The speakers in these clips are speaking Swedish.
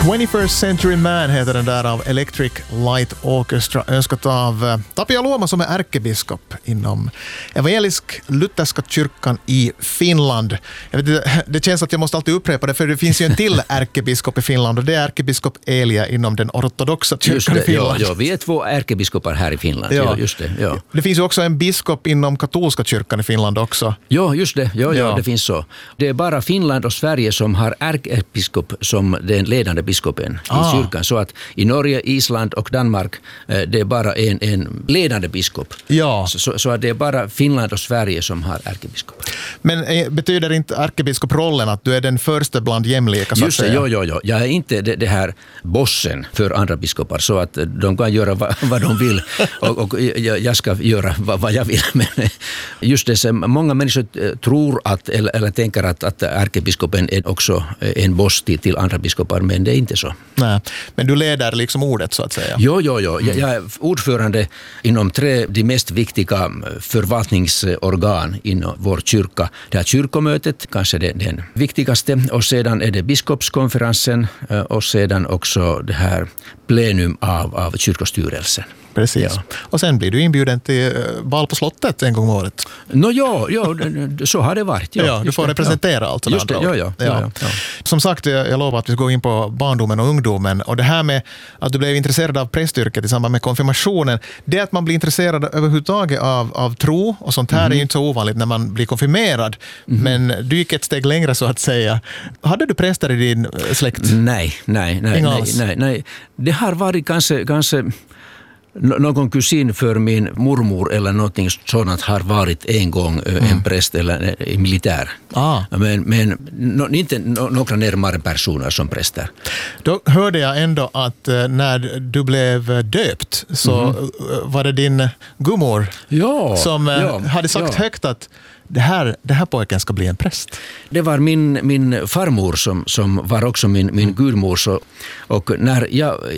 21st Century Man heter den där av Electric Light Orchestra, önskat av Tapio Luoma som är ärkebiskop inom evangelisk-lutherska kyrkan i Finland. Jag vet, det känns att jag måste alltid upprepa det, för det finns ju en till ärkebiskop i Finland och det är ärkebiskop Elia inom den ortodoxa kyrkan i Finland. Ja, vi är 2 ärkebiskopar här i Finland. Ja, just det. Ja. Det finns ju också en biskop inom katolska kyrkan i Finland också. Ja, just det. Ja, det finns så. Det är bara Finland och Sverige som har ärkebiskop som den ledande biskopen i kyrkan. Så att i Norge, Island och Danmark det är bara en ledande biskop. Ja. Så att det är bara Finland och Sverige som har ärkebiskop. Men betyder inte ärkebiskoprollen att du är den första bland jämlika? Så just det, ja. Jag är inte det här bossen för andra biskopar, så att de kan göra vad de vill och jag ska göra vad jag vill. Men just det, många människor tror att eller tänker att ärkebiskopen är också en boss till andra biskopar, men det är inte så. Nej, men du leder liksom ordet så att säga. Ja. Jag är ordförande inom 3 de mest viktiga förvaltningsorgan inom vår kyrka. Det är kyrkomötet, kanske den viktigaste, och sedan är det biskopskonferensen och sedan också det här plenum av kyrkostyrelsen. Precis. Ja. Och sen blir du inbjuden till bal på slottet en gång om året. Ja, så har det varit. Ja, du får representera allt. Just det, ja. Som sagt, jag lovar att vi ska gå in på barndomen och ungdomen. Och det här med att du blev intresserad av prästyrket i samband med konfirmationen, det att man blir intresserad överhuvudtaget av tro och sånt här är ju inte så ovanligt när man blir konfirmerad. Men du gick ett steg längre så att säga. Hade du präster i din släkt? Nej. Det har varit kanske någon kusin för min mormor eller någonting sådant har varit en gång en präst eller en militär. Men inte några närmare personer som präster. Då hörde jag ändå att när du blev döpt så var det din gummor som hade sagt högt att det här pojken ska bli en präst. Det var min farmor som var också min gudmor. Och när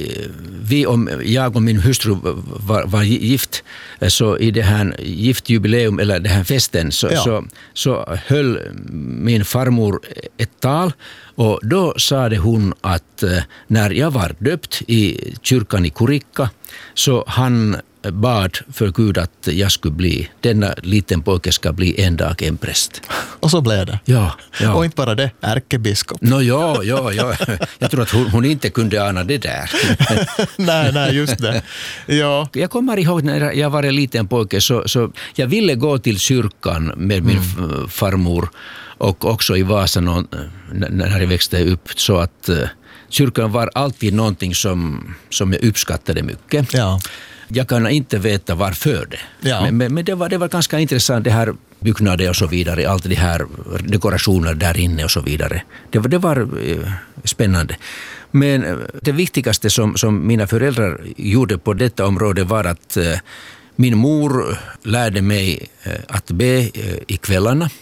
jag och min hustru var gift, så i det här giftjubileum eller den här festen så höll min farmor ett tal. Och då sade hon att när jag var döpt i kyrkan i Kurikka så han bad för Gud att jag skulle bli, denna liten pojke ska bli en dag en präst. Och så blev det. Ja. Och inte bara det, ärkebiskop. Ja. Jag tror att hon inte kunde ana det där. nej, just det. Ja. Jag kommer ihåg när jag var en liten pojke så jag ville gå till kyrkan med min farmor och också i Vasa när jag växte upp, så att kyrkan var alltid någonting som jag uppskattade mycket. Ja. Jag kan inte veta varför det. Ja. Men det var ganska intressant, det här byggnader och så vidare, allt det här dekorationer där inne och så vidare. Det var spännande. Men det viktigaste som mina föräldrar gjorde på detta område var att min mor lärde mig att be i kvällarna.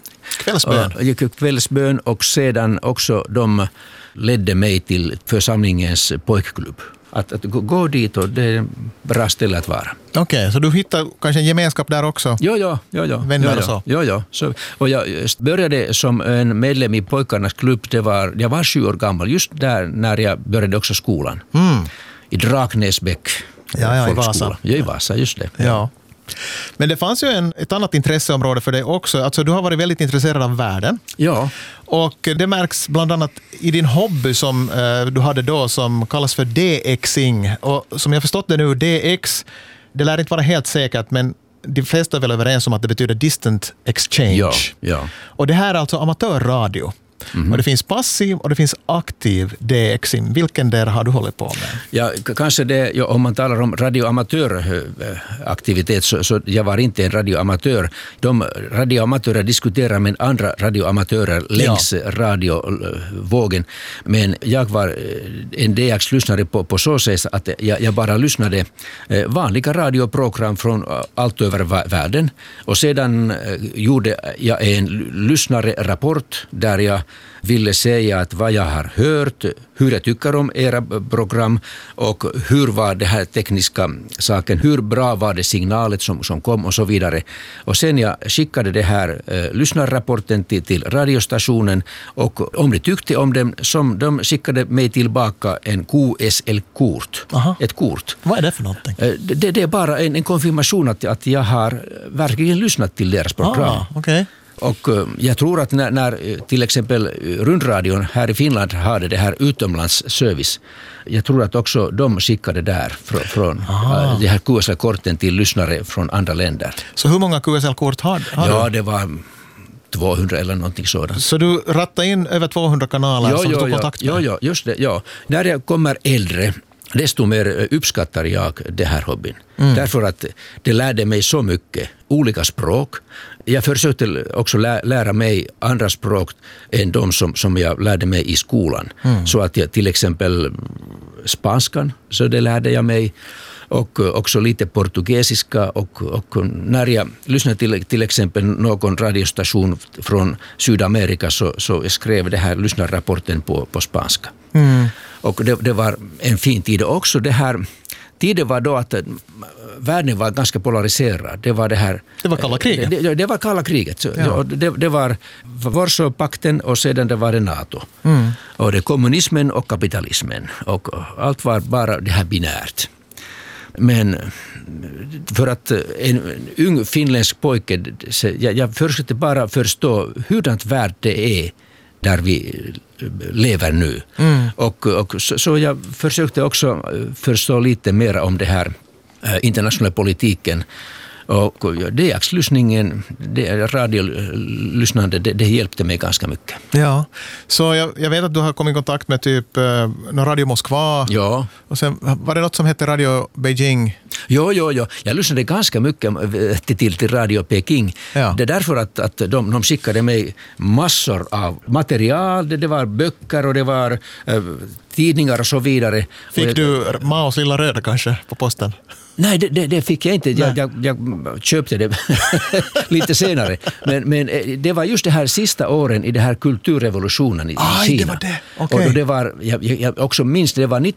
Kvällsbön, och sedan också de ledde mig till församlingens pojkklubb. Att gå dit, och det är ett bra ställe att vara. Okej, så du hittar kanske en gemenskap där också? Ja. Vänner och så? Ja. Och jag började som en medlem i pojkarnas klubb. Jag var 7 år gammal, just där när jag började också skolan. I Draknäsbäck. Ja, i Vasa. Ja, i Vasa, just det. Ja. Men det fanns ju ett annat intresseområde för dig också. Alltså, du har varit väldigt intresserad av världen. Ja. Och det märks bland annat i din hobby som du hade då, som kallas för DXing. Och som jag förstått det nu, DX, det lär inte vara helt säkert, men de flesta är väl överens om att det betyder distant exchange. Ja. Och det här är alltså amatörradio. Och det finns passiv och det finns aktiv DXing. Vilken där har du hållit på med? Ja, kanske det, om man talar om radioamatöraktivitet så jag var inte en radioamatör. De radioamatörer diskuterar med andra radioamatörer längs radiovågen. Men jag var en DX-lyssnare på så sätt att jag bara lyssnade vanliga radioprogram från allt över världen. Och sedan gjorde jag en lyssnarerapport där jag ville säga att vad jag har hört, hur jag tycker om era program och hur var det här tekniska saken, hur bra var det signalet som kom och så vidare. Och sen jag skickade det här lyssnarrapporten till radiostationen och om de tyckte om dem som de skickade mig tillbaka en QSL-kort. Aha. Ett kort. Vad är det för någonting? Det är bara en konfirmation att jag har verkligen lyssnat till deras program. Okay. Och jag tror att när till exempel rundradion här i Finland hade det här utomlandsservice, jag tror att också de skickade där från det här QSL-korten till lyssnare från andra länder. Så hur många QSL-kort har du? Ja, det var 200 eller någonting sådant. Så du rattade in över 200 kanaler som du tog kontakt med? Ja, just det. Ja. När jag kommer äldre, desto mer uppskattar jag det här hobbyn. Därför att det lärde mig så mycket olika språk. Jag försökte också lära mig andra språk än de som jag lärde mig i skolan. Så att jag till exempel spanskan, så det lärde jag mig. Och också lite portugisiska och när jag lyssnade till exempel någon radiostation från Sydamerika så skrev det här lyssnarrapporten på spanska. Och det var en fin tid också. Det här tiden var då att världen var ganska polariserad. Det var kalla kriget. Det var kalla kriget. Ja. Det var Warszawapakten och sedan det var det NATO. Och det kommunismen och kapitalismen. Och allt var bara det här binärt. Men för att en ung finländsk pojke, jag försökte bara förstå hurdant värld det är där vi lever nu. Och så jag försökte också förstå lite mer om det här internationella politiken. Och DX-lyssningen, radiolyssnande, det hjälpte mig ganska mycket. Ja, så jag vet att du har kommit i kontakt med typ Radio Moskva. Ja. Och sen var det något som hette Radio Beijing? Ja. Jag lyssnade ganska mycket till Radio Peking. Ja. Det är därför att de skickade mig massor av material. Det var böcker och det var tidningar och så vidare. Fick du Maos lilla röda kanske på posten? Nej, det fick jag inte. Jag köpte det lite senare. Men det var just det här sista åren i det här kulturrevolutionen i Kina. Det var det. Okay. Och det var, jag också minns det var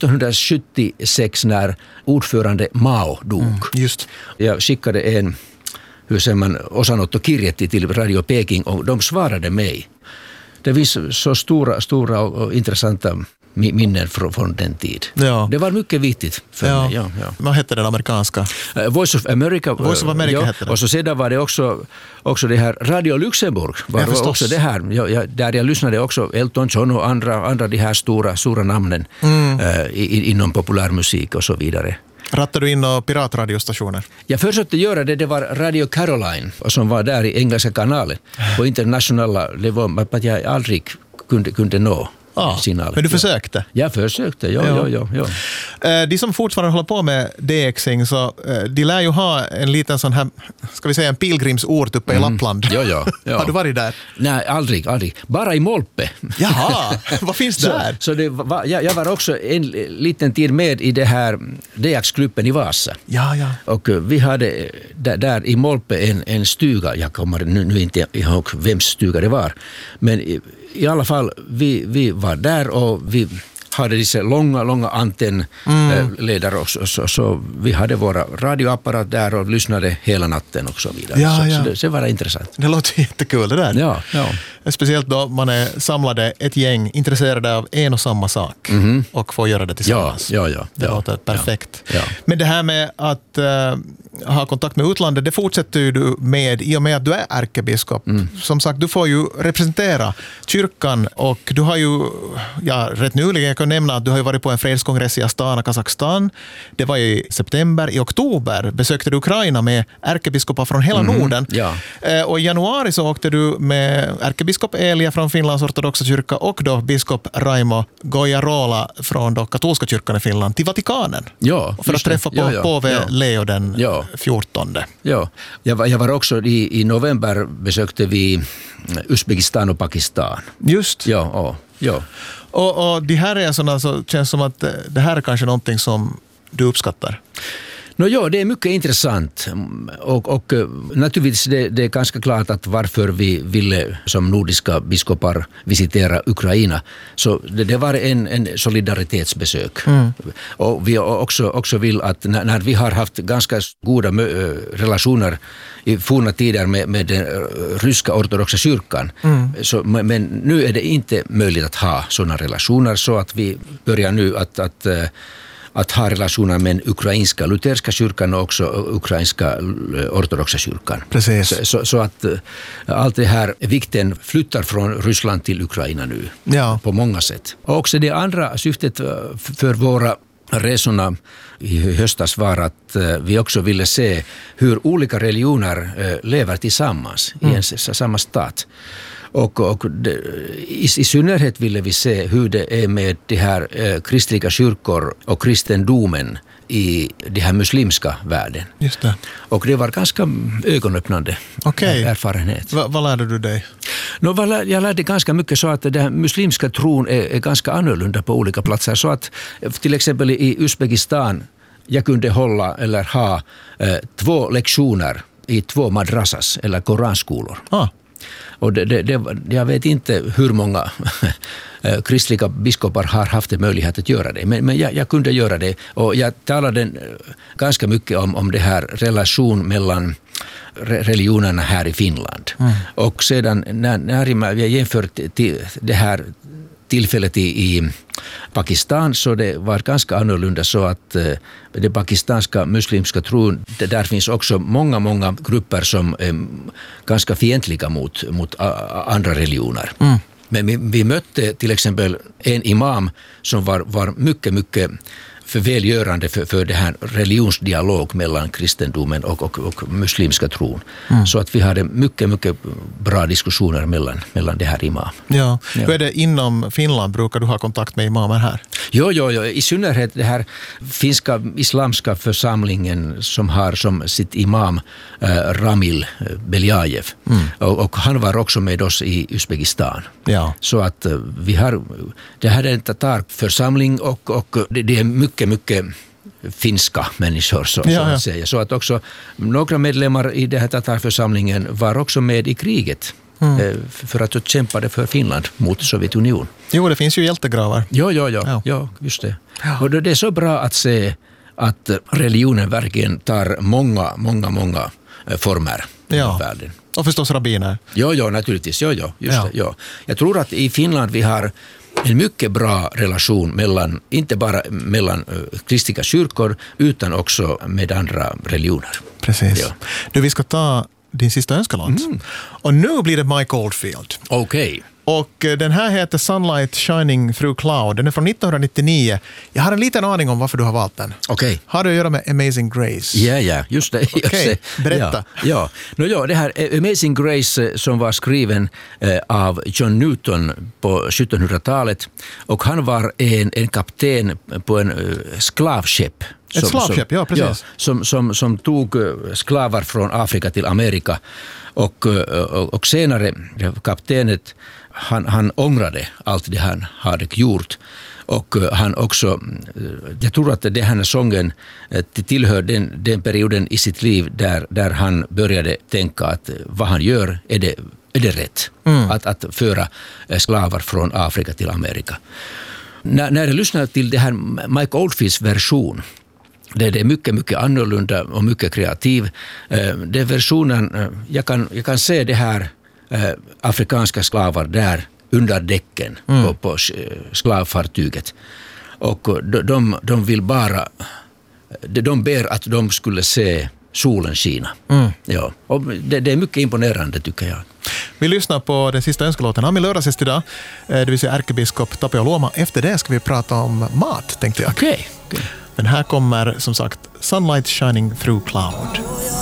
1976 när ordförande Mao dog. Just. Jag skickade en osanottokirje till Radio Peking och de svarade mig. Det finns så stora och intressanta minnen från den tid. Ja. Det var mycket viktigt för mig. Ja. Vad hette den amerikanska? Voice of America. Voice of America hette det. Och så sedan var det också det här Radio Luxemburg. Var också det här. Där jag lyssnade också Elton John och andra de här stora namnen inom populärmusik och så vidare. Rattade du in några piratradiostationer? Jag försökte göra det. Det var Radio Caroline som var där i engelska kanalen. På internationella, det var att jag aldrig kunde nå. Signaler. Men du försökte? Jag försökte, ja. De som fortfarande håller på med DXing, så de lär ju ha en liten sån här, ska vi säga en pilgrimsort uppe i Lappland. Ja. Har du varit där? Nej, aldrig. Bara i Molpe. Jaha, vad finns där? Så jag var också en liten tid med i det här DX-gruppen i Vasa. Ja. Och vi hade där i Molpe en stuga, jag kommer nu inte ihåg vems stuga det var, men i alla fall, vi var där och vi hade dessa långa antennledare också. Så vi hade våra radioapparat där och lyssnade hela natten och så vidare. Så det var intressant. Det låter jättekul det där. Ja. Speciellt då man är samlade ett gäng intresserade av en och samma sak och får göra det tillsammans. Ja. Det låter perfekt. Ja. Men det här med att ha kontakt med utlandet, det fortsätter du med i och med att du är ärkebiskop. Som sagt, du får ju representera kyrkan och du har ju, rätt nyligen, jag kan nämna att du har ju varit på en fredskongress i Astana, Kazakstan. Det var i september. I oktober besökte du Ukraina med ärkebiskopar från hela Norden. Ja. Och i januari så åkte du med ärkebiskop Elia från Finlands ortodoxa kyrka och då biskop Raimo Gojarola från då katolska kyrkan i Finland till Vatikanen. Ja, för att träffa påve Leo den 14. Ja, jag var också i november besökte vi Uzbekistan och Pakistan. Just. Ja. Och de här resorna så känns som att det här är kanske någonting som du uppskattar. Ja, det är mycket intressant och naturligtvis det är ganska klart att varför vi ville som nordiska biskopar visitera Ukraina. Så det var en solidaritetsbesök. Och vi också vill att när vi har haft ganska goda relationer i forna tider med den ryska ortodoxa kyrkan. Men nu är det inte möjligt att ha sådana relationer, så att vi börjar nu att ha relationer med den ukrainska lutherska kyrkan och också ukrainska ortodoxa kyrkan. Precis. Så att allt det här vikten flyttar från Ryssland till Ukraina nu. Ja. På många sätt. Och också det andra syftet för våra resorna i höstas var att vi också ville se hur olika religioner lever tillsammans i samma stat. Och i synnerhet ville vi se hur det är med de här kristliga kyrkor och kristendomen i de här muslimska världen. Just det. Och det var ganska ögonöppnande erfarenhet. Vad lärde du dig? Jag lärde ganska mycket, så att den muslimska tron är ganska annorlunda på olika platser. Så att till exempel i Uzbekistan jag kunde hålla eller ha 2 lektioner i 2 madrasas eller koranskolor. Och jag vet inte hur många kristliga biskopar har haft möjlighet att göra det. Men jag kunde göra det. Och jag talade ganska mycket om det här relation mellan religionerna här i Finland. Och sedan när jag jämfört det här tillfället i Pakistan, så det var ganska annorlunda, så att det pakistanska muslimska tron, där finns också många grupper som är ganska fientliga mot andra religioner. Men vi mötte till exempel en imam som var mycket för välgörande för det här religionsdialog mellan kristendomen och muslimska tron. Så att vi hade mycket bra diskussioner mellan det här imam. Ja. Hur är det inom Finland? Brukar du ha kontakt med imamer här? Ja. I synnerhet det här finska islamska församlingen som har som sitt imam Ramil Beljajev. Och han var också med oss i Uzbekistan. Ja. Så att det här är en tatarförsamling och det är mycket finska människor så att säga. Så att också några medlemmar i den här tatarförsamlingen var också med i kriget för att kämpa för Finland mot Sovjetunionen. Jo, det finns ju hjältegravar. Ja, just det. Och det är så bra att se att religionen verkligen tar många former i världen. Och förstås rabbiner. Ja, naturligtvis. Ja. Jag tror att i Finland vi har en mycket bra relation inte bara mellan kristliga kyrkor utan också med andra religioner. Precis. Ja. Nu, vi ska ta din sista önskelåt. Och nu blir det Mike Oldfield. Okej. Och den här heter Sunlight Shining Through Cloud. Den är från 1999. Jag har en liten aning om varför du har valt den. Okej. Har det att göra med Amazing Grace? Ja, just det. Okej, berätta. Ja, det här Amazing Grace som var skriven av John Newton på 1700-talet. Och han var en kapten på en sklavskepp. Ett slavskepp, ja, precis. Ja, som tog slavar från Afrika till Amerika. Och senare, kaptenet, han ångrade allt det han hade gjort. Och han också, jag tror att den här sången tillhör den perioden i sitt liv där han började tänka att vad han gör är det rätt. Att föra slavar från Afrika till Amerika. När jag lyssnar till det här Mike Oldfields version, det är mycket annorlunda och mycket kreativ. Den versionen, jag kan se det här afrikanska slavar där under däcken på slavfartyget. Och de vill bara, de ber att de skulle se solen skina. Ja. Och det är mycket imponerande tycker jag. Vi lyssnar på den sista önskelåten. Ami Lördagsgäst idag, det vill säga ärkebiskop Tapio Luoma. Efter det ska vi prata om mat, tänkte jag. Okej. Men här kommer som sagt Sunlight Shining Through Cloud.